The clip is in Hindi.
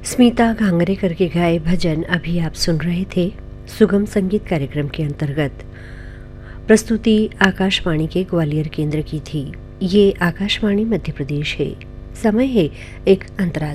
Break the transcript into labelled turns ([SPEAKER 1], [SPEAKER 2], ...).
[SPEAKER 1] स्मिता घांगरेकर के गाए भजन अभी आप सुन रहे थे सुगम संगीत कार्यक्रम के अंतर्गत। प्रस्तुति आकाशवाणी के ग्वालियर केंद्र की थी। ये आकाशवाणी मध्य प्रदेश है। समय है एक अंतराल